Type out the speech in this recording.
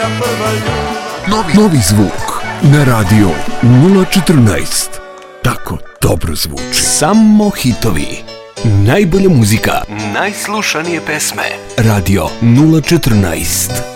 Novi zvuk na radio 014. Tako dobro zvuči. Samo hitovi. Najbolja muzika. Najslušanije pesme. Radio 014.